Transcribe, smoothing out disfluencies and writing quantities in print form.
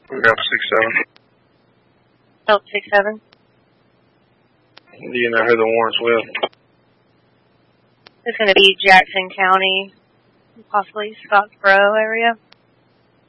We got 6-7. Oh, 6-7. Do you know who the warrant's with? It's going to be Jackson County, possibly Scottsboro area.